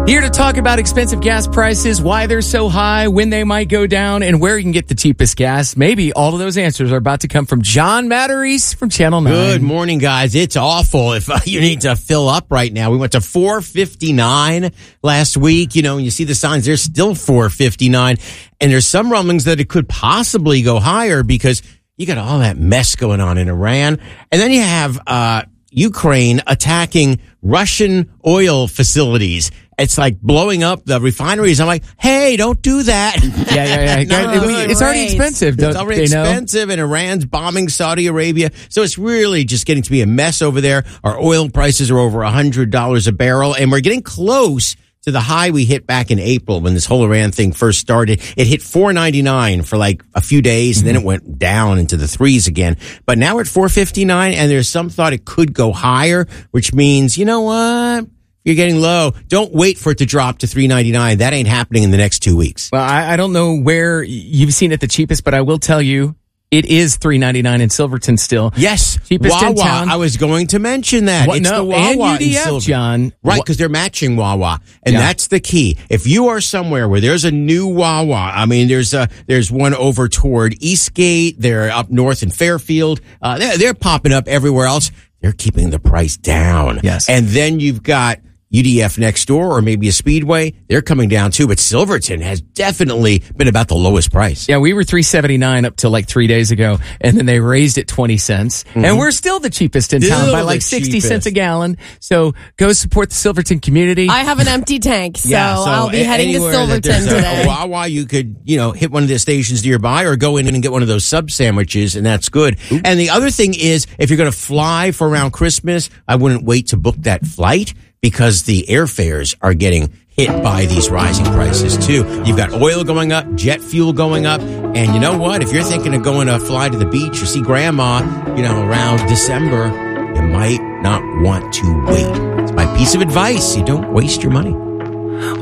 Here to talk about expensive gas prices, why they're so high, when they might go down, and where you can get the cheapest gas. Maybe all of those answers are about to come from John Matarese from Channel 9. Good morning, guys. It's awful if you need to fill up right now. We went to $4.59 last week. You know, and you see the signs, there's still $4.59. And there's some rumblings that it could possibly go higher because you got all that mess going on in Iran. And then you have Ukraine attacking Russian oil facilities. It's like blowing up the refineries. I'm like, hey, don't do that. Yeah. It's already expensive. It's already expensive, and Iran's bombing Saudi Arabia. So it's really just getting to be a mess over there. Our oil prices are over $100 a barrel, and we're getting close to the high we hit back in April when this whole Iran thing first started. It hit $4.99 for like a few days, and then it went down into the threes again. But now we're at $4.59, and there's some thought it could go higher, which means, you know what? You're getting low. Don't wait for it to drop to $3.99. That ain't happening in the next 2 weeks. Well, I don't know where you've seen it the cheapest, but I will tell you, it is $3.99 in Silverton still. Yes. Cheapest Wawa. in town. I was going to mention that. It's the Wawa and UDF, in Silverton. John. Right, because they're matching Wawa. And that's the key. If you are somewhere where there's a new Wawa, I mean, there's one over toward Eastgate. They're up north in Fairfield. They're popping up everywhere else. They're keeping the price down. Yes. And then you've got UDF next door, or maybe a Speedway. They're coming down too, but Silverton has definitely been about the lowest price. Yeah, we were $3.79 up till like 3 days ago, and then they raised it 20 cents. And we're still the cheapest in town by like 60 cents a gallon. So go support the Silverton community. I have an empty tank, so I'll be heading to Silverton today. A Wawa, you could, hit one of the stations nearby or go in and get one of those sub sandwiches, and that's good. Ooh. And the other thing is, if you're going to fly for around Christmas, I wouldn't wait to book that flight, because the airfares are getting hit by these rising prices too. You've got oil going up, jet fuel going up, and you know what? If you're thinking of going to fly to the beach or see grandma, around December, you might not want to wait. It's my piece of advice. You don't waste your money.